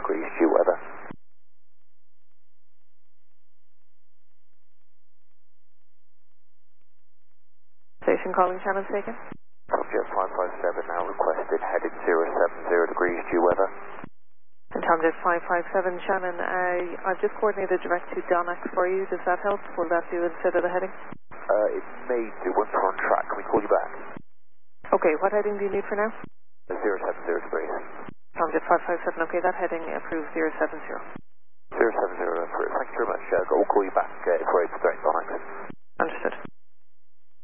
degrees due weather. Station calling, Shannon speaking. Jet 557 now requested, headed 070 degrees due weather. And Tomjet 557, Shannon, I've just coordinated direct to Donac for you. Does that help? Will that do instead of the heading? It may do once we're on track. Can we call you back? Okay, what heading do you need for now? 070 degrees. Tomjet 557, okay, that heading approved 070. 070 approved. Thank you very much. We'll call you back if we're able to direct Donac. Understood.